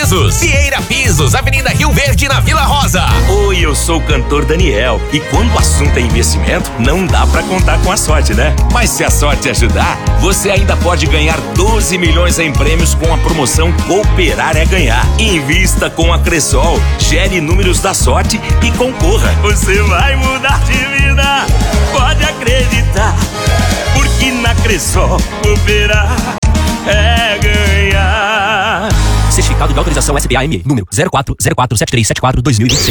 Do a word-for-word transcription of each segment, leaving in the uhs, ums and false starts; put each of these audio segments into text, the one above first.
Pisos. Vieira Pisos, Avenida Rio Verde, na Vila Rosa. Oi, eu sou o cantor Daniel. E quando o assunto é investimento, não dá pra contar com a sorte, né? Mas se a sorte ajudar, você ainda pode ganhar doze milhões em prêmios com a promoção Cooperar é Ganhar. Invista com a Cressol, gere números da sorte e concorra. Você vai mudar de vida, pode acreditar, porque na Cressol cooperar é ganhar. Certificado de autorização S B A M E, número zero quatro zero quatro sete três sete quatro dois mil e vinte e seis.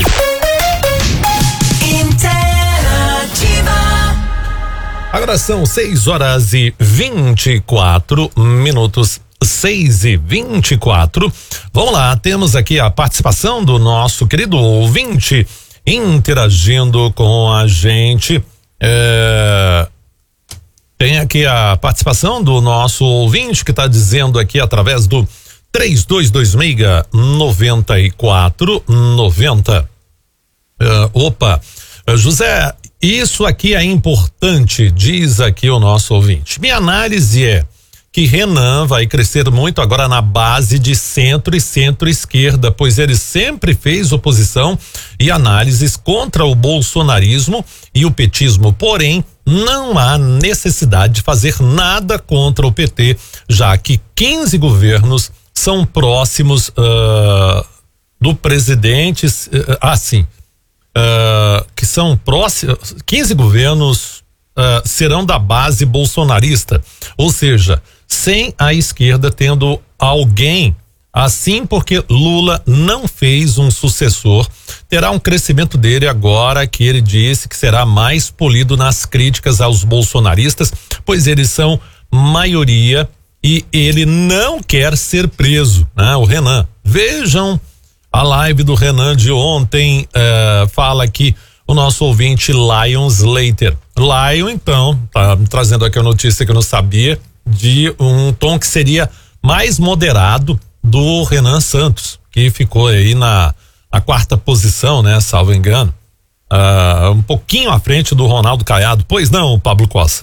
Agora são seis horas e vinte e quatro minutos. seis e vinte e quatro. Vamos lá, temos aqui a participação do nosso querido ouvinte interagindo com a gente. É... Tem aqui a participação do nosso ouvinte que está dizendo aqui através do três dois dois seis, nove quatro nove zero. Uh, opa, uh, José, isso aqui é importante, diz aqui o nosso ouvinte. Minha análise é que Renan vai crescer muito agora na base de centro e centro-esquerda, pois ele sempre fez oposição e análises contra o bolsonarismo e o petismo, porém não há necessidade de fazer nada contra o P T, já que quinze governos são próximos uh, do presidente, uh, assim, uh, que são próximos, quinze governos uh, serão da base bolsonarista, ou seja, sem a esquerda tendo alguém assim, porque Lula não fez um sucessor, terá um crescimento dele agora que ele disse que será mais polido nas críticas aos bolsonaristas, pois eles são maioria e ele não quer ser preso, né? O Renan, vejam a live do Renan de ontem, uh, fala aqui o nosso ouvinte Lion Slater. Lion, então, tá trazendo aqui a notícia que eu não sabia, de um tom que seria mais moderado do Renan Santos, que ficou aí na, na quarta posição, né, salvo engano, uh, um pouquinho à frente do Ronaldo Caiado. Pois não, Pablo Costa?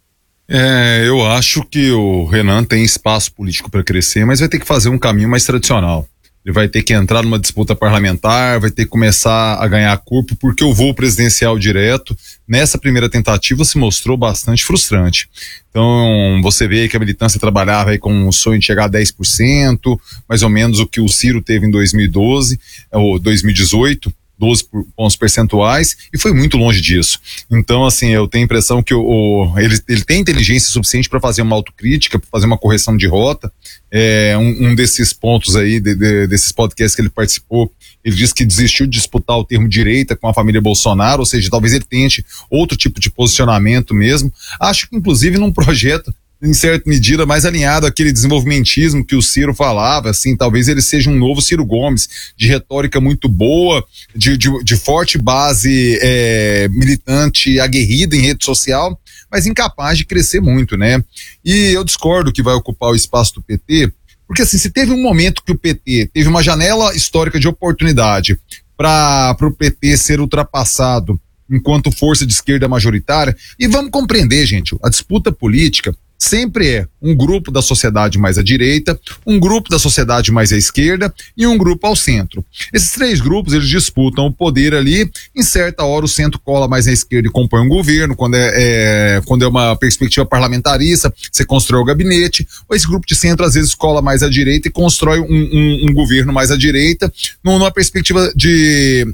É, eu acho que o Renan tem espaço político para crescer, mas vai ter que fazer um caminho mais tradicional. Ele vai ter que entrar numa disputa parlamentar, vai ter que começar a ganhar corpo, porque o voo presidencial direto, nessa primeira tentativa, se mostrou bastante frustrante. Então, você vê que a militância trabalhava aí com o sonho de chegar a dez por cento, mais ou menos o que o Ciro teve em dois mil e doze, ou dois mil e dezoito, doze pontos percentuais, e foi muito longe disso. Então, assim, eu tenho a impressão que o, o, ele, ele tem inteligência suficiente para fazer uma autocrítica, para fazer uma correção de rota. É, um, um desses pontos aí, de, de, desses podcasts que ele participou, ele disse que desistiu de disputar o termo direita com a família Bolsonaro, ou seja, talvez ele tente outro tipo de posicionamento mesmo. Acho que, inclusive, num projeto, em certa medida, mais alinhado àquele desenvolvimentismo que o Ciro falava, assim, talvez ele seja um novo Ciro Gomes, de retórica muito boa, de, de, de forte base é, militante, aguerrida em rede social, mas incapaz de crescer muito, né? E eu discordo que vai ocupar o espaço do P T, porque assim, se teve um momento que o P T teve uma janela histórica de oportunidade para o P T ser ultrapassado enquanto força de esquerda majoritária, e vamos compreender, gente, a disputa política sempre é um grupo da sociedade mais à direita, um grupo da sociedade mais à esquerda e um grupo ao centro. Esses três grupos, eles disputam o poder ali, em certa hora o centro cola mais à esquerda e compõe um governo, quando é, é, quando é uma perspectiva parlamentarista, você constrói o gabinete, ou esse grupo de centro às vezes cola mais à direita e constrói um, um, um governo mais à direita, numa perspectiva de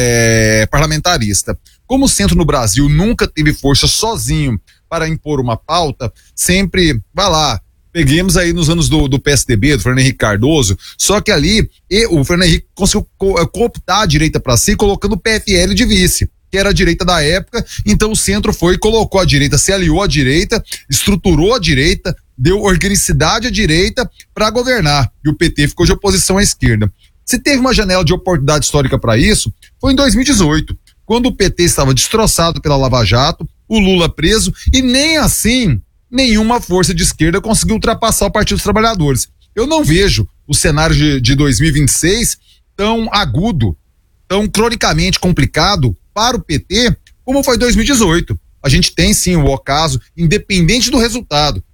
é, parlamentarista. Como o centro no Brasil nunca teve força sozinho para impor uma pauta, sempre, vai lá, peguemos aí nos anos do, do P S D B, do Fernando Henrique Cardoso, só que ali e, o Fernando Henrique conseguiu co- cooptar a direita para si, colocando o P F L de vice, que era a direita da época, então o centro foi e colocou a direita, se aliou à direita, estruturou a direita, deu organicidade à direita para governar, e o P T ficou de oposição à esquerda. Se teve uma janela de oportunidade histórica para isso, foi em dois mil e dezoito, quando o P T estava destroçado pela Lava Jato, o Lula preso, e nem assim nenhuma força de esquerda conseguiu ultrapassar o Partido dos Trabalhadores. Eu não vejo o cenário de, de dois mil e vinte e seis tão agudo, tão cronicamente complicado para o P T como foi dois mil e dezoito. A gente tem sim o ocaso, independente do resultado,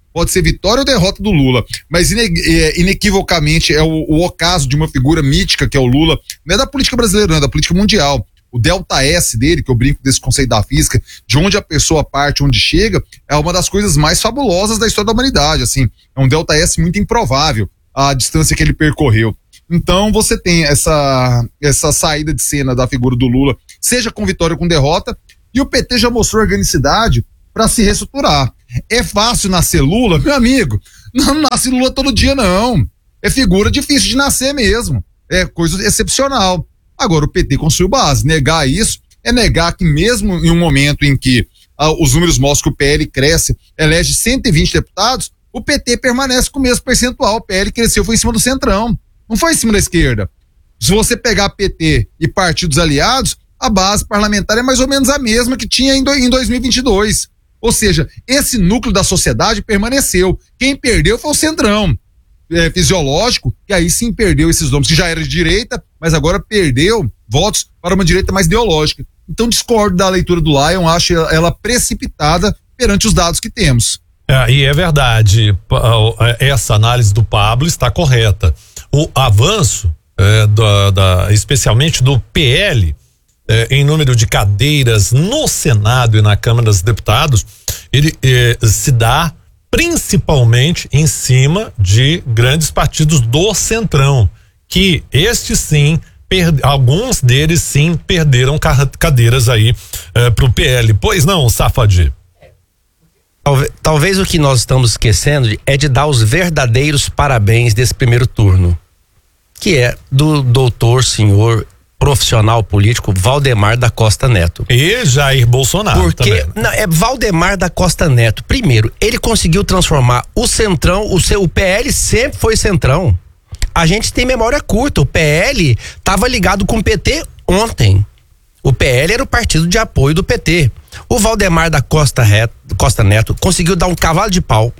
pode ser vitória ou derrota do Lula, mas ine, é, inequivocamente é o, o ocaso de uma figura mítica que é o Lula, não é da política brasileira, não é da política mundial. O delta S dele, que eu brinco desse conceito da física, de onde a pessoa parte, onde chega, é uma das coisas mais fabulosas da história da humanidade, assim, é um delta S muito improvável, a distância que ele percorreu. Então você tem essa, essa saída de cena da figura do Lula, seja com vitória ou com derrota, e o P T já mostrou organicidade para se reestruturar. É fácil nascer Lula? Meu amigo, não nasce Lula todo dia, não. É figura difícil de nascer mesmo. É coisa excepcional. Agora, o P T construiu base. Negar isso é negar que mesmo em um momento em que ah, os números mostram que o P L cresce, elege cento e vinte deputados, o P T permanece com o mesmo percentual. O P L cresceu, foi em cima do Centrão. Não foi em cima da esquerda. Se você pegar P T e partidos aliados, a base parlamentar é mais ou menos a mesma que tinha em, do, em dois mil e vinte e dois. Ou seja, esse núcleo da sociedade permaneceu. Quem perdeu foi o Centrão é, fisiológico, que aí sim perdeu esses nomes, que já era de direita, mas agora perdeu votos para uma direita mais ideológica. Então discordo da leitura do Lion, acho ela precipitada perante os dados que temos. É, e é verdade, essa análise do Pablo está correta. O avanço, é, da, da, especialmente do P L, é, em número de cadeiras no Senado e na Câmara dos Deputados, ele é, se dá principalmente em cima de grandes partidos do Centrão, que estes sim, perde, alguns deles sim perderam cadeiras aí é, pro P L. Pois não, Safadi? Talvez, talvez o que nós estamos esquecendo é de dar os verdadeiros parabéns desse primeiro turno, que é do doutor, senhor, profissional político Valdemar da Costa Neto. E Jair Bolsonaro. Porque também. Não, é Valdemar da Costa Neto. Primeiro, ele conseguiu transformar o Centrão, o seu o P L sempre foi Centrão. A gente tem memória curta. O P L estava ligado com o P T ontem. O P L era o partido de apoio do P T. O Valdemar da Costa, Reto, Costa Neto conseguiu dar um cavalo de pau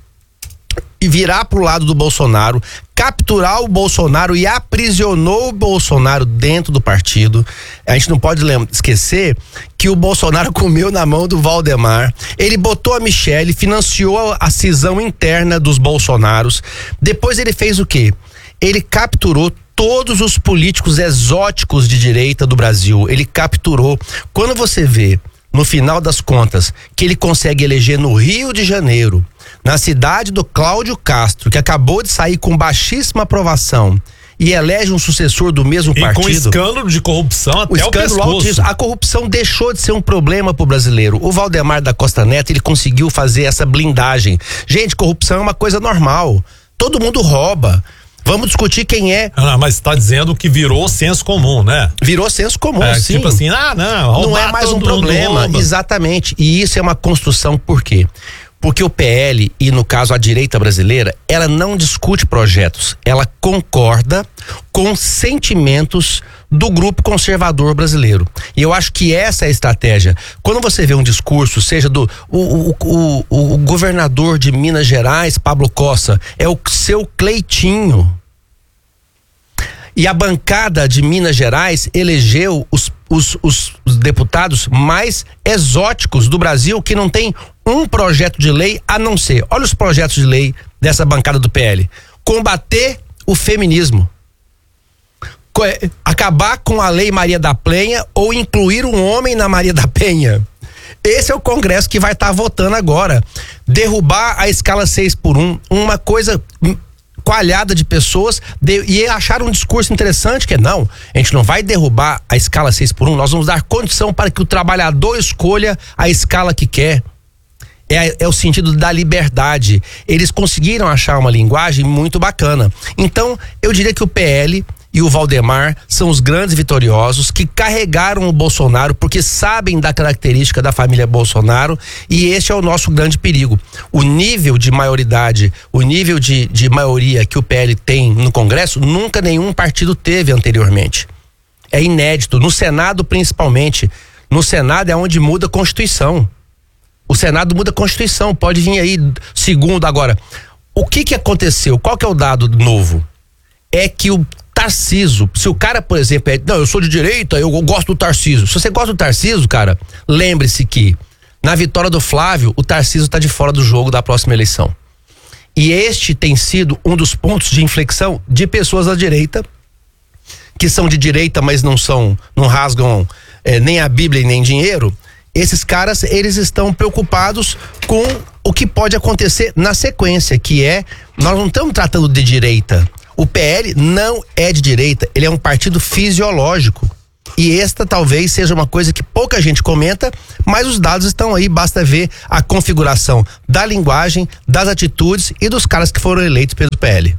e virar pro lado do Bolsonaro, capturar o Bolsonaro e aprisionou o Bolsonaro dentro do partido. A gente não pode lembra, esquecer que o Bolsonaro comeu na mão do Valdemar. Ele botou a Michele, financiou a cisão interna dos Bolsonaros. Depois ele fez o quê? Ele capturou todos os políticos exóticos de direita do Brasil. Ele capturou. Quando você vê, no final das contas, que ele consegue eleger no Rio de Janeiro, na cidade do Cláudio Castro, que acabou de sair com baixíssima aprovação, e elege um sucessor do mesmo e partido. Com escândalo de corrupção até o, o escândalo pescoço. Disso, a corrupção deixou de ser um problema pro brasileiro. O Valdemar da Costa Neto, ele conseguiu fazer essa blindagem. Gente, corrupção é uma coisa normal. Todo mundo rouba. Vamos discutir quem é. Ah, mas está dizendo que virou senso comum, né? Virou senso comum, é, sim. Tipo assim, ah, não, não é mais um problema. Exatamente. E isso é uma construção, por quê? Porque o P L, e no caso a direita brasileira, ela não discute projetos, ela concorda com sentimentos do grupo conservador brasileiro. E eu acho que essa é a estratégia. Quando você vê um discurso, seja do o, o, o, o, o governador de Minas Gerais, Pablo Costa, é o seu Cleitinho. E a bancada de Minas Gerais elegeu os, os, os, os deputados mais exóticos do Brasil, que não tem um projeto de lei a não ser, olha os projetos de lei dessa bancada do P L: combater o feminismo, acabar com a lei Maria da Penha ou incluir um homem na Maria da Penha. Esse é o Congresso que vai estar tá votando agora. Derrubar a escala seis por um, uma coisa coalhada de pessoas, de, e acharam um discurso interessante, que é: não, a gente não vai derrubar a escala seis por um, nós vamos dar condição para que o trabalhador escolha a escala que quer. É, é o sentido da liberdade. Eles conseguiram achar uma linguagem muito bacana. Então, eu diria que o P L e o Valdemar são os grandes vitoriosos que carregaram o Bolsonaro, porque sabem da característica da família Bolsonaro, e este é o nosso grande perigo. O nível de maioridade, o nível de, de maioria que o P L tem no Congresso, nunca nenhum partido teve anteriormente. É inédito, no Senado principalmente. No Senado é onde muda a Constituição. O Senado muda a Constituição, pode vir aí segundo agora. O que que aconteceu? Qual que é o dado novo? É que o Tarcísio, se o cara, por exemplo, é, não, eu sou de direita, eu gosto do Tarcísio. Se você gosta do Tarcísio, cara, lembre-se que na vitória do Flávio, o Tarcísio tá de fora do jogo da próxima eleição. E este tem sido um dos pontos de inflexão de pessoas da direita, que são de direita, mas não são, não rasgam eh, nem a Bíblia e nem dinheiro. Esses caras, eles estão preocupados com o que pode acontecer na sequência, que é, nós não estamos tratando de direita. O P L não é de direita, ele é um partido fisiológico. E esta talvez seja uma coisa que pouca gente comenta, mas os dados estão aí, basta ver a configuração da linguagem, das atitudes e dos caras que foram eleitos pelo P L.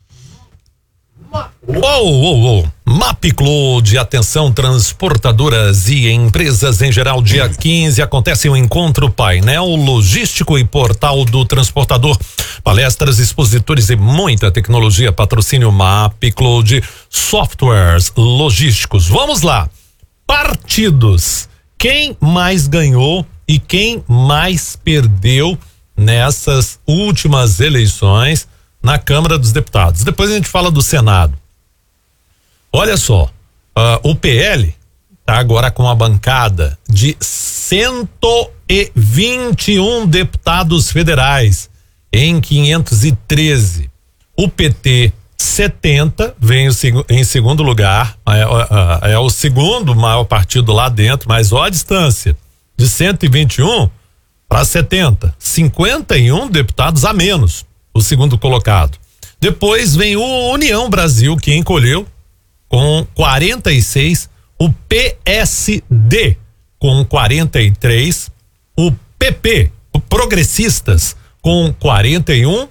Uou, uou, uou. Mapcloud, atenção transportadoras e empresas em geral, dia quinze acontece o encontro painel logístico e portal do transportador, palestras, expositores e muita tecnologia, patrocínio Mapcloud, softwares logísticos. Vamos lá, partidos, quem mais ganhou e quem mais perdeu nessas últimas eleições na Câmara dos Deputados? Depois a gente fala do Senado. Olha só, uh, o P L tá agora com uma bancada de cento e vinte e um deputados federais em quinhentos e treze. O P T setenta vem o, em segundo lugar, é, é, é o segundo maior partido lá dentro, mas olha a distância, de cento e vinte e um para setenta, cinquenta e um deputados a menos, o segundo colocado. Depois vem o União Brasil, que encolheu com quarenta e seis, o P S D com quarenta e três, o P P, o Progressistas, com quarenta e um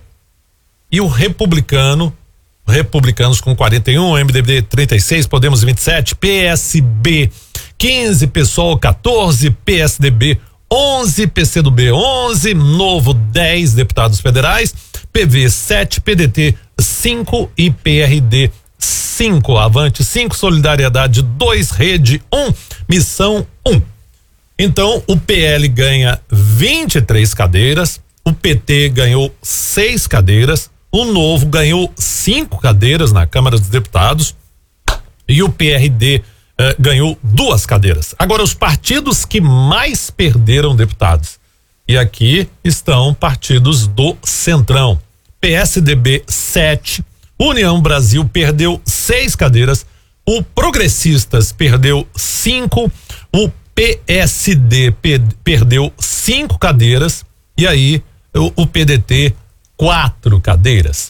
e o Republicano, Republicanos com quarenta e um, o M D B trinta e seis, Podemos vinte e sete, P S B quinze, PSOL quatorze, P S D B onze, P C do B onze, Novo dez deputados federais, P V sete, P D T cinco e P R D cinco, Avante cinco, Solidariedade dois, Rede um, Missão um. Então o P L ganha vinte e três cadeiras, o P T ganhou seis cadeiras, o Novo ganhou cinco cadeiras na Câmara dos Deputados e o P R D eh, ganhou duas cadeiras. Agora, os partidos que mais perderam deputados, e aqui estão partidos do Centrão: P S D B sete, União Brasil perdeu seis cadeiras, o Progressistas perdeu cinco, o P S D pe- perdeu cinco cadeiras e aí o, o P D T quatro cadeiras.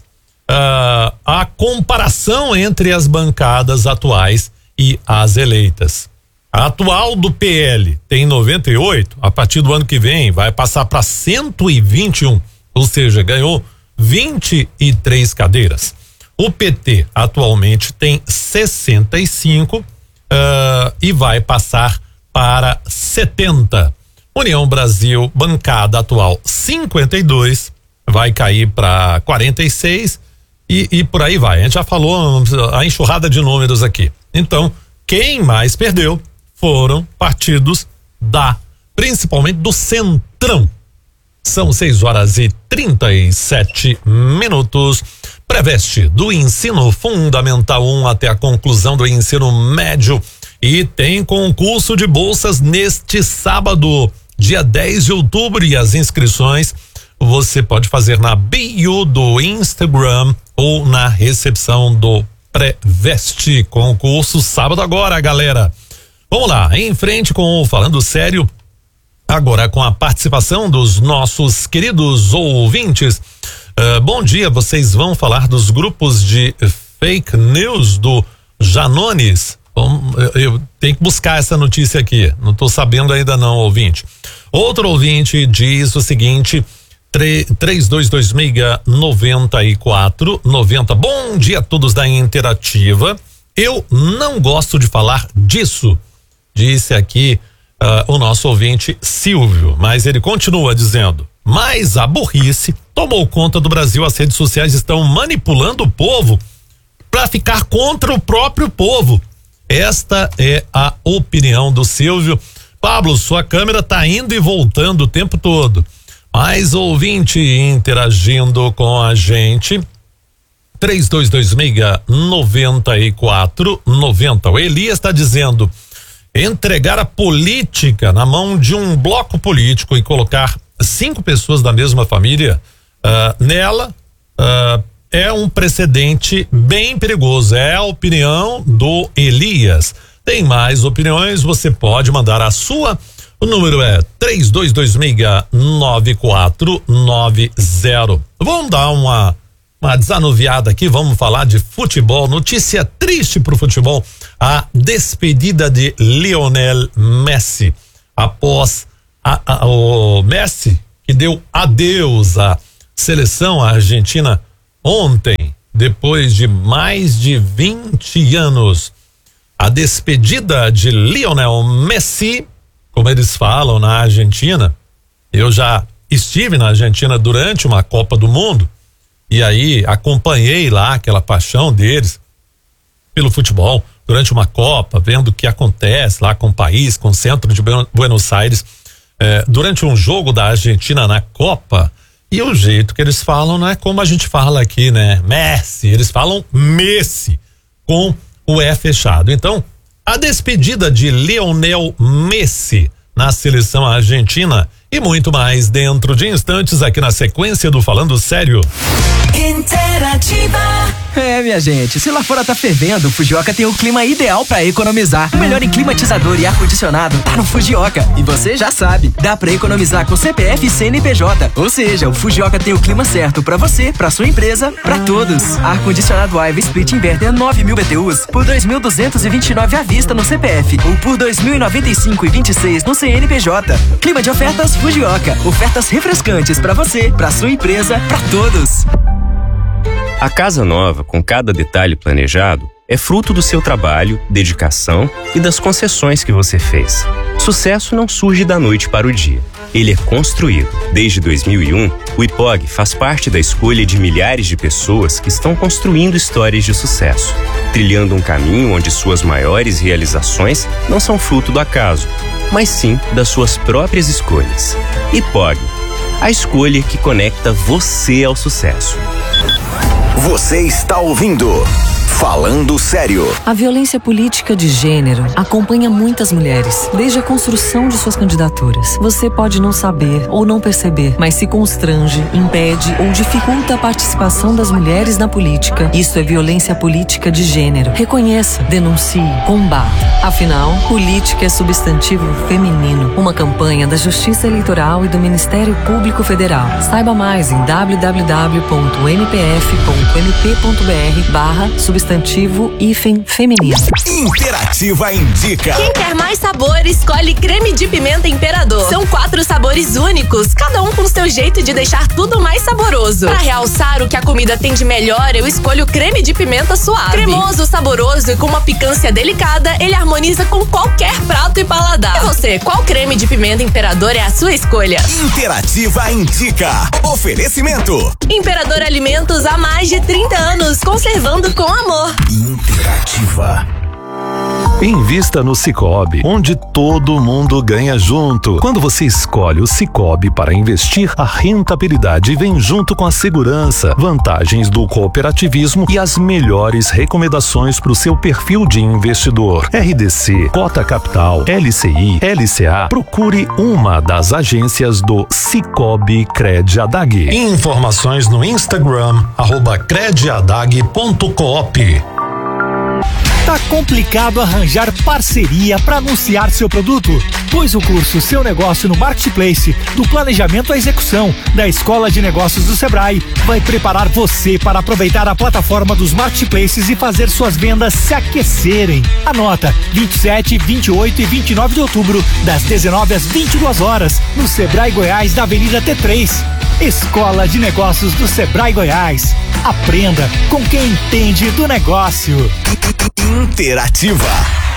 Uh, a comparação entre as bancadas atuais e as eleitas: a atual do P L tem noventa e oito, a partir do ano que vem vai passar para cento e vinte e um, ou seja, ganhou vinte e três cadeiras. O P T atualmente tem sessenta e cinco uh, e vai passar para setenta. União Brasil, bancada atual cinquenta e dois, vai cair para quarenta e seis e, e por aí vai. A gente já falou a enxurrada de números aqui. Então, quem mais perdeu foram partidos da, principalmente do Centrão. São seis horas e trinta e sete minutos. Preveste do ensino fundamental um até a conclusão do ensino médio, e tem concurso de bolsas neste sábado, dia dez de outubro, e as inscrições você pode fazer na bio do Instagram ou na recepção do Preveste. Concurso sábado agora, galera. Vamos lá, em frente com o Falando Sério, agora com a participação dos nossos queridos ouvintes. Uh, bom dia, vocês vão falar dos grupos de fake news do Janones? Bom, eu, eu tenho que buscar essa notícia aqui, não estou sabendo ainda não, ouvinte. Outro ouvinte diz o seguinte: três dois dois seis, nove quatro nove zero. Bom dia a todos da Interativa. Eu não gosto de falar disso, disse aqui uh, o nosso ouvinte Silvio, mas ele continua dizendo: mas a burrice tomou conta do Brasil, as redes sociais estão manipulando o povo para ficar contra o próprio povo. Esta é a opinião do Silvio. Pablo, sua câmera tá indo e voltando o tempo todo. Mais ouvinte interagindo com a gente. três dois dois seis, nove quatro nove zero. O Elias está dizendo: entregar a política na mão de um bloco político e colocar cinco pessoas da mesma família uh, nela uh, é um precedente bem perigoso. É a opinião do Elias. Tem mais opiniões, você pode mandar a sua. O número é três dois dois seis, nove quatro nove zero. Vamos dar uma, uma desanuviada aqui, vamos falar de futebol. Notícia triste pro futebol. A despedida de Lionel Messi. Após a, a, o Messi, que deu adeus à seleção argentina ontem, depois de mais de vinte anos. A despedida de Lionel Messi, como eles falam na Argentina. Eu já estive na Argentina durante uma Copa do Mundo e aí acompanhei lá aquela paixão deles pelo futebol durante uma Copa, vendo o que acontece lá com o país, com o centro de Buenos Aires, eh, durante um jogo da Argentina na Copa. E o jeito que eles falam não é como a gente fala aqui, né? Messi, eles falam Messi, com o E fechado. Então, a despedida de Lionel Messi na seleção argentina e muito mais dentro de instantes aqui na sequência do Falando Sério. Interativa. É, minha gente, se lá fora tá fervendo, o Fujioka tem o clima ideal pra economizar. O melhor em climatizador e ar-condicionado tá no Fujioka. E você já sabe, dá pra economizar com C P F e C N P J. Ou seja, o Fujioka tem o clima certo pra você, pra sua empresa, pra todos. Ar-condicionado Aiva Split Inverter nove mil B T Us por dois mil duzentos e vinte e nove à vista no C P F ou por dois mil e noventa e cinco e vinte e seis no C N P J. Clima de ofertas Fujioka. Ofertas refrescantes pra você, pra sua empresa, pra todos. A casa nova, com cada detalhe planejado, é fruto do seu trabalho, dedicação e das concessões que você fez. Sucesso não surge da noite para o dia. Ele é construído. Desde dois mil e um, o I P O G faz parte da escolha de milhares de pessoas que estão construindo histórias de sucesso, trilhando um caminho onde suas maiores realizações não são fruto do acaso, mas sim das suas próprias escolhas. I P O G, a escolha que conecta você ao sucesso. Você está ouvindo Falando Sério. A violência política de gênero acompanha muitas mulheres, desde a construção de suas candidaturas. Você pode não saber ou não perceber, mas se constrange, impede ou dificulta a participação das mulheres na política. Isso é violência política de gênero. Reconheça, denuncie, combata. Afinal, política é substantivo feminino. Uma campanha da Justiça Eleitoral e do Ministério Público Federal. Saiba mais em w w w ponto m p f ponto m p ponto b r barra substantivo hífen feminino. Interativa indica. Quem quer mais sabor, escolhe creme de pimenta Imperador. São quatro sabores únicos, cada um com seu jeito de deixar tudo mais saboroso. Para realçar o que a comida tem de melhor, eu escolho creme de pimenta suave. Cremoso, saboroso e com uma picância delicada, ele harmoniza com qualquer prato e paladar. E você, qual creme de pimenta Imperador é a sua escolha? Interativa indica. Oferecimento. Imperador Alimentos há mais de trinta anos, conservando com amor. Interativa. Invista no Sicoob, onde todo mundo ganha junto. Quando você escolhe o Sicoob para investir, a rentabilidade vem junto com a segurança, vantagens do cooperativismo e as melhores recomendações para o seu perfil de investidor. R D C, Cota Capital, L C I, L C A. Procure uma das agências do Sicoob Crediadag. Informações no Instagram, arroba crediadag ponto coop. Tá complicado arranjar parceria para anunciar seu produto? Pois o curso Seu Negócio no Marketplace, do planejamento à execução, da Escola de Negócios do Sebrae, vai preparar você para aproveitar a plataforma dos marketplaces e fazer suas vendas se aquecerem. Anota, vinte e sete, vinte e oito e vinte e nove de outubro, das dezenove às vinte e duas horas, no Sebrae Goiás, da Avenida T três. Escola de Negócios do Sebrae Goiás. Aprenda com quem entende do negócio. Interativa.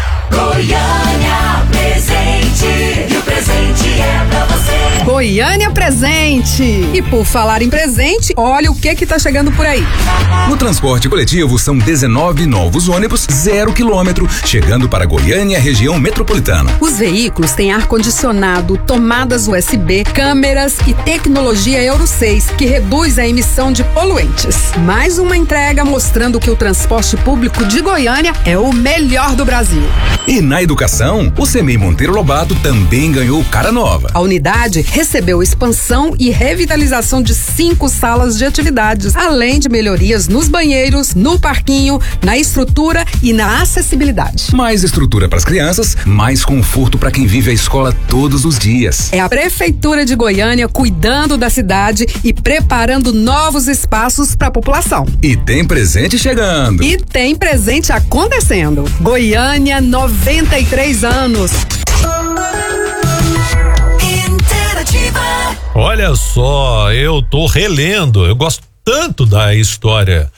Goiânia presente, e o presente é pra você. Goiânia presente. E por falar em presente, olha o que que tá chegando por aí. No transporte coletivo são dezenove novos ônibus zero quilômetro chegando para Goiânia, região metropolitana. Os veículos têm ar-condicionado, tomadas U S B, câmeras e tecnologia Euro seis, que reduz a emissão de poluentes. Mais uma entrega mostrando que o transporte público de Goiânia é o melhor do Brasil. E na educação, o CEMEI Monteiro Lobato também ganhou cara nova. A unidade recebeu expansão e revitalização de cinco salas de atividades, além de melhorias nos banheiros, no parquinho, na estrutura e na acessibilidade. Mais estrutura para as crianças, mais conforto para quem vive a escola todos os dias. É a Prefeitura de Goiânia cuidando da cidade e preparando novos espaços para a população. E tem presente chegando. E tem presente acontecendo. Goiânia, noventa e três anos. Olha só, eu tô relendo, eu gosto tanto da história